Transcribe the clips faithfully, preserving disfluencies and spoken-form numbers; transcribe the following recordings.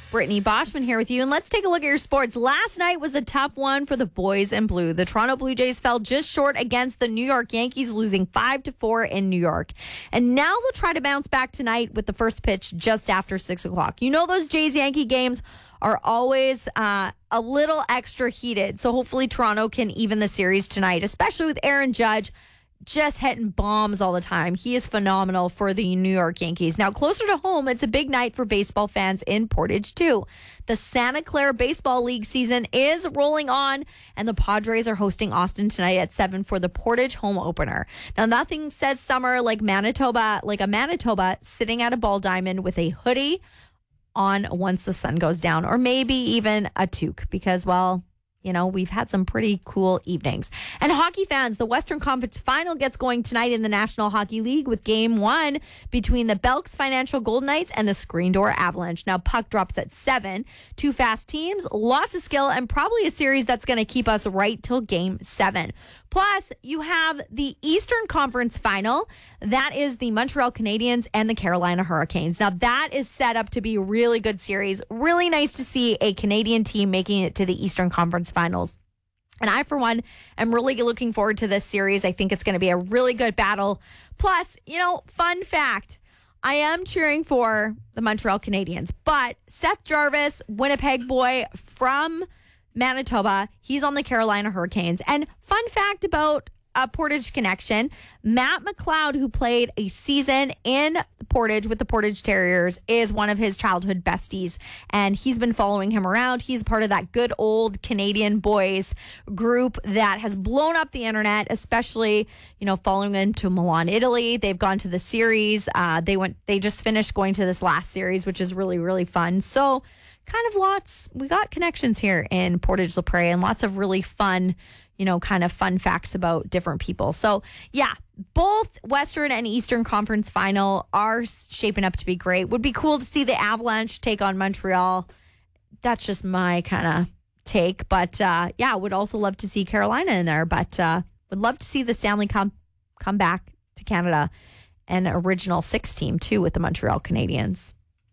Brittany Boschman here with you, and let's take a look at your sports. Last night was a tough one for the boys in blue. The Toronto Blue Jays fell just short against the New York Yankees, losing five to four in New York. And now they'll try to bounce back tonight with the first pitch just after six o'clock. You know those Jays-Yankee games are always uh, a little extra heated, so hopefully Toronto can even the series tonight, especially with Aaron Judge just hitting bombs all the time. He is phenomenal for the New York Yankees. Now, closer to home, it's a big night for baseball fans in Portage, too. The Santa Clara Baseball League season is rolling on, and the Padres are hosting Austin tonight at seven for the Portage home opener. Now, nothing says summer like Manitoba, like a Manitoba sitting at a ball diamond with a hoodie on once the sun goes down, or maybe even a toque, because, well, you know, we've had some pretty cool evenings. And hockey fans, the Western Conference Final gets going tonight in the National Hockey League with game one between the Belks Financial Golden Knights and the Screen Door Avalanche. Now, puck drops at seven. Two fast teams, lots of skill, and probably a series that's going to keep us right till game seven. Plus, you have the Eastern Conference Final. That is the Montreal Canadiens and the Carolina Hurricanes. Now, that is set up to be a really good series. Really nice to see a Canadian team making it to the Eastern Conference Finals. And I, for one, am really looking forward to this series. I think it's going to be a really good battle. Plus, you know, fun fact, I am cheering for the Montreal Canadiens, but Seth Jarvis, Winnipeg boy from Manitoba, he's on the Carolina Hurricanes. And fun fact about a Portage connection, Matt McLeod, who played a season in Portage with the Portage Terriers, is one of his childhood besties, and he's been following him around. He's part of that good old Canadian boys group that has blown up the internet, especially, you know, following him to Milan, Italy. They've gone to the series. Uh, they went. They just finished going to this last series, which is really, really fun. So kind of lots, we got connections here in Portage La Prairie, and lots of really fun, you know, kind of fun facts about different people. So yeah, both Western and Eastern Conference Final are shaping up to be great. Would be cool to see the Avalanche take on Montreal. That's just my kind of take. But uh, yeah, would also love to see Carolina in there, but uh, would love to see the Stanley come, come back to Canada, and original six team too with the Montreal Canadiens.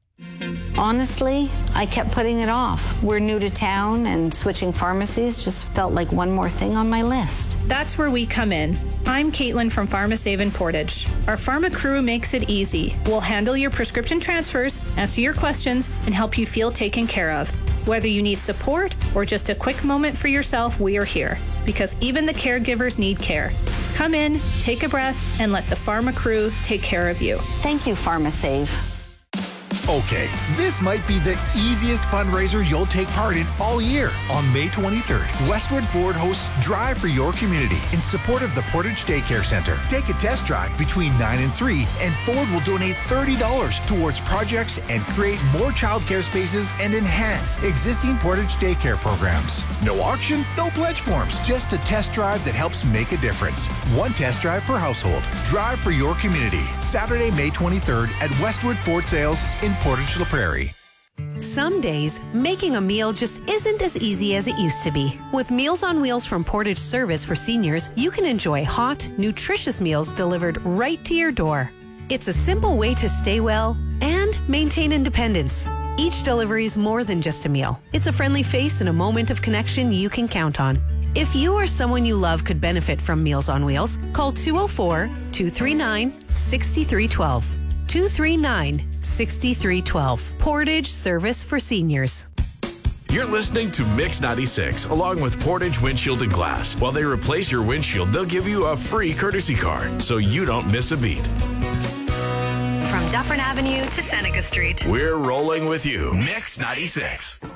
Honestly, I kept putting it off. We're new to town, and switching pharmacies just felt like one more thing on my list. That's where we come in. I'm Caitlin from PharmaSave in Portage. Our pharma crew makes it easy. We'll handle your prescription transfers, answer your questions, and help you feel taken care of. Whether you need support or just a quick moment for yourself, we are here. Because even the caregivers need care. Come in, take a breath, and let the pharma crew take care of you. Thank you, PharmaSave. Okay, this might be the easiest fundraiser you'll take part in all year. On May twenty-third, Westwood Ford hosts Drive for Your Community in support of the Portage Daycare Center. Take a test drive between nine and three, and Ford will donate thirty dollars towards projects and create more childcare spaces and enhance existing Portage Daycare programs. No auction, no pledge forms, just a test drive that helps make a difference. One test drive per household. Drive for Your Community. Saturday, May twenty-third at Westwood Ford Sales in Portage La Prairie. Some days, making a meal just isn't as easy as it used to be. With Meals on Wheels from Portage Service for Seniors, you can enjoy hot, nutritious meals delivered right to your door. It's a simple way to stay well and maintain independence. Each delivery is more than just a meal. It's a friendly face and a moment of connection you can count on. If you or someone you love could benefit from Meals on Wheels, call two oh four, two three nine, six three one two. two three nine, six three one two. Portage Service for Seniors. You're listening to Mix ninety-six, along with Portage Windshield and Glass. While they replace your windshield, they'll give you a free courtesy car, so you don't miss a beat. From Dufferin Avenue to Seneca Street. We're rolling with you. Mix ninety-six.